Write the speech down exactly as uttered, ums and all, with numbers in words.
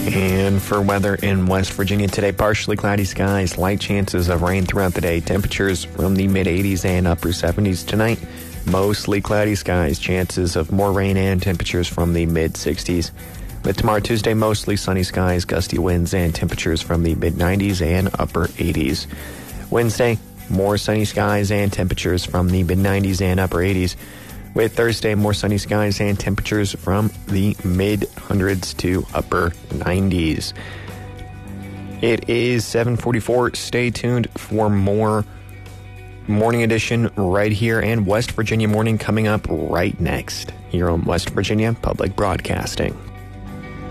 And for weather in West Virginia today, partially cloudy skies, light chances of rain throughout the day. Temperatures from the mid eighties and upper seventies tonight. Mostly cloudy skies, chances of more rain and temperatures from the mid sixties. But tomorrow, Tuesday, mostly sunny skies, gusty winds, and temperatures from the mid nineties and upper eighties. Wednesday, more sunny skies and temperatures from the mid nineties and upper eighties. With Thursday, more sunny skies and temperatures from the mid hundreds to upper nineties. It is seven forty-four. Stay tuned for more Morning Edition right here, and West Virginia Morning coming up right next here on West Virginia Public Broadcasting.